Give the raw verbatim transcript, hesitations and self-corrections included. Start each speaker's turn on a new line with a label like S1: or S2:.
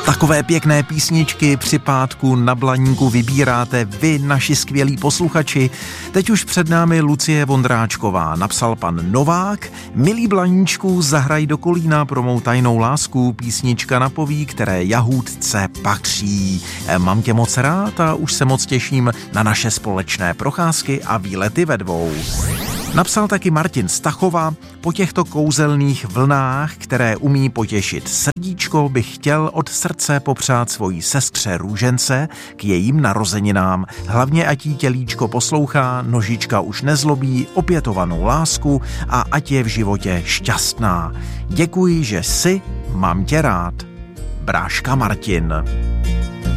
S1: Takové pěkné písničky při pátku na Blaníku vybíráte vy, naši skvělí posluchači. Teď už před námi Lucie Vondráčková. Napsal pan Novák: milý Blaníčku, zahraj do kolína pro mou tajnou lásku, písnička napoví, které jahůdce patří. Mám tě moc rád a už se moc těším na naše společné procházky a výlety ve dvou. Napsal taky Martin Stachova: po těchto kouzelných vlnách, které umí potěšit srdíčko, bych chtěl od srdce popřát svojí sestře Růžence k jejím narozeninám. Hlavně ať jí tělíčko poslouchá, nožička už nezlobí, opětovanou lásku a ať je v životě šťastná. Děkuji, že jsi, mám tě rád. Bráška Martin.